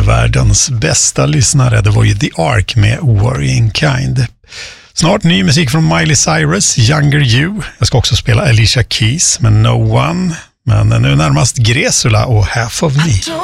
världens bästa lyssnare. Det var ju The Ark med Worrying Kind. Snart ny musik från Miley Cyrus, Younger You. Jag ska också spela Alicia Keys med No One. Men nu närmast Gresula och Half of Me.